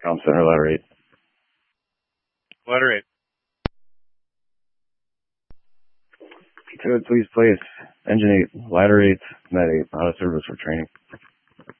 Comm Center, ladder 8. Ladder 8. Good, please place engine 8, ladder 8, net 8, out of service for training.